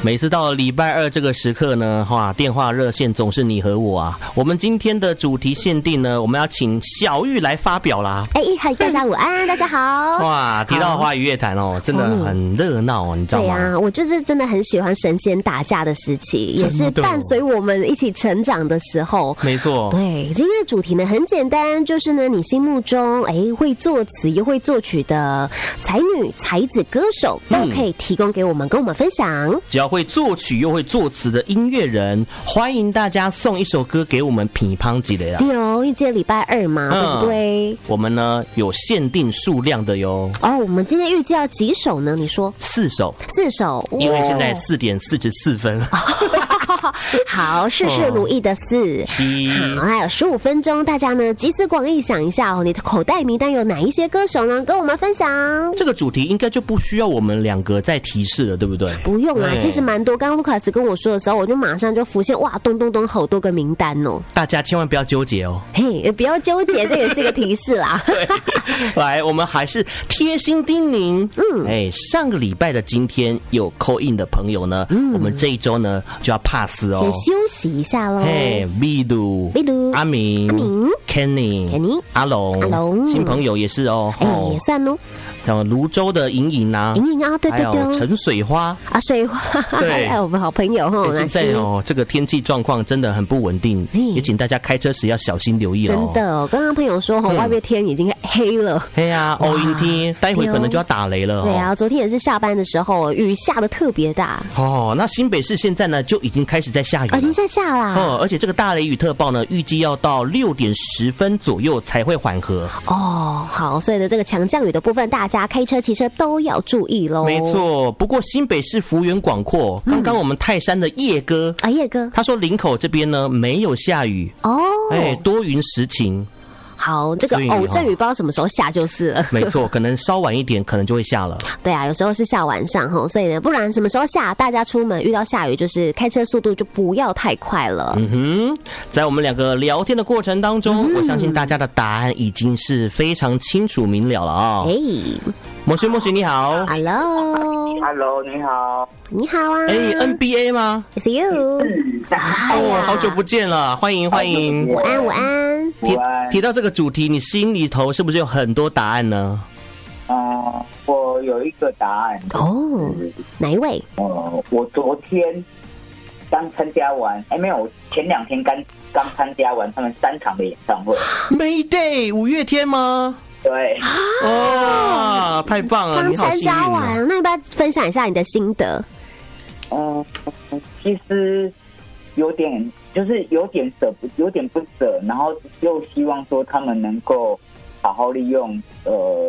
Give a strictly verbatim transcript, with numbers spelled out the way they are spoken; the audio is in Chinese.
每次到了礼拜二这个时刻呢，哇，电话热线总是你和我啊。我们今天的主题限定呢，我们要请小玉来发表啦。 哎，嗨，大家午安，大家好。 哇，提到华语乐坛哦，真的很热闹哦，你知道吗？ 对啊，我就是真的很喜欢神仙打架的时期，也是伴随我们一起成长的时候。 没错。 对，今天的主题呢很简单，就是呢你心目中哎会作词又会作曲的才女才子歌手，都可以提供给我们，跟我们分享。 只要会作曲又会作词的音乐人，欢迎大家送一首歌给我们乒乓几的啦。 对哦，因为今天礼拜二嘛，嗯、对不对？ 我们呢有限定数量的哟。 哦，我们今天预计要几首呢？你说四首， 四首， 因为现在四点四十四分。 好，事事如意的四，好，还有十五分钟，大家呢集思广益想一下哦，你的口袋名单有哪一些歌手呢？跟我们分享。 这个主题应该就不需要我们两个再提示了，对不对？ 不用啊，其实蛮多。刚刚卢卡斯跟我说的时候，我就马上就浮现，哇，咚咚咚，好多个名单哦。 大家千万不要纠结哦， 嘿，不要纠结，这也是一个提示啦。 对，来，我们还是贴心叮咛，嗯，哎，上个礼拜的今天有 call in 的朋友呢，嗯，我们这一周呢就要 pass 哦， 先休息一下喽。 嘿，秘鲁， 秘鲁， 阿明， 阿明 ，Kenny，Kenny，阿龙， 阿龙， 新朋友也是哦， 哎，也算哦。 像泸州的莹莹啊， 莹莹啊，对对对， 还有陈水花啊，水花，对，还有我们好朋友哈， 现在哦，这个天气状况真的很不稳定，也请大家开车时要小心留意哦。 真的，刚刚朋友说哈，外面天已经黑了， 黑啊，欧阴天，待会可能就要打雷了。 对啊，昨天也是下班的时候，雨下的特别大。 哦，那新北市现在呢就已经开始在下雨了， 已经在下啦。 哦，而且这个大雷雨特报呢，预计要到六点十分左右才会缓和。 哦，好，所以呢，这个强降雨的部分，大家开车、骑车都要注意喽。 没错，不过新北市幅员广阔，刚刚我们泰山的叶哥啊，叶哥他说林口这边呢没有下雨哦，哎，多云时晴。 好，这个偶阵雨不知道什么时候下就是了。 没错，可能稍晚一点，可能就会下了。 对啊，有时候是下晚上哈，所以呢，不然什么时候下，大家出门遇到下雨，就是开车速度就不要太快了。 嗯哼，在我们两个聊天的过程当中，嗯、我相信大家的答案已经是非常清楚明了了啊、哦。哎，莫许莫许你好 ，Hello，Hello， 你好， 你好啊。 哎 ，N B A 吗 ？It's you。 哦，好久不见了，欢迎欢迎。 午安午安。 提提到这个主题，你心里头是不是有很多答案呢？ 啊、呃，我有一个答案。 哦，哪一位？ 呃，我昨天刚参加完，哎，没有，前两天刚刚参加完他们三场的演唱会。 Mayday 五月天吗？ 对。 哇，太棒了！你好幸运。 刚参加完，那要不要分享一下你的心得？ 嗯、呃，其实有点。就是有点舍不，有点不舍，然后又希望说他们能够好好利用呃